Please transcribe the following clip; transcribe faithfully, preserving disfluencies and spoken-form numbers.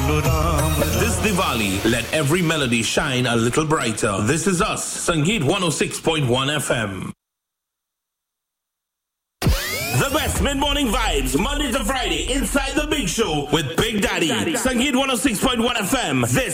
This Diwali, let every melody shine a little brighter. This is us, Sangeet one oh six point one F M. The best mid-morning vibes, Monday to Friday, inside the Big Show with Big Daddy. Sangeet one oh six point one F M. This